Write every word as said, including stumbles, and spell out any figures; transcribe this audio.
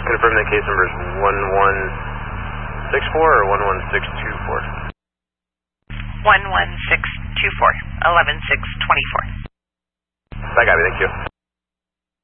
confirm that case number is one one six four or one one six two four? one one six two four, eleven six twenty-four. That got me, thank you.